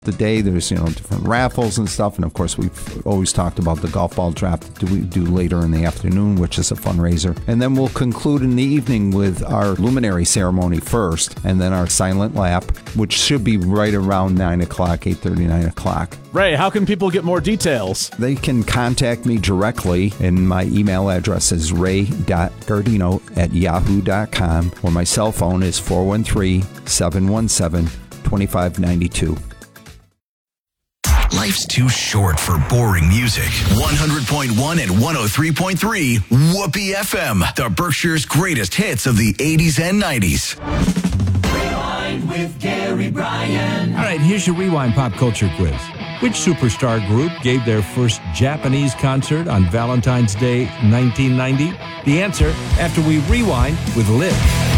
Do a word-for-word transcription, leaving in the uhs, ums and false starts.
The day there's, you know, different raffles and stuff, and of course we've always talked about the golf ball draft that we do later in the afternoon, which is a fundraiser. And then we'll conclude in the evening with our luminary ceremony first, and then our silent lap, which should be right around nine o'clock, eight thirty, nine o'clock. Ray, how can people get more details? They can contact me directly, and my email address is ray dot gardino at yahoo dot com, or my cell phone is four one three, seven one seven, two five nine two. Life's too short for boring music. one hundred point one and one oh three point three Whoopee F M, the Berkshire's greatest hits of the eighties and nineties. Rewind with Gary Bryan. All right, here's your Rewind pop culture quiz. Which superstar group gave their first Japanese concert on Valentine's Day nineteen ninety? The answer after we rewind with Liv.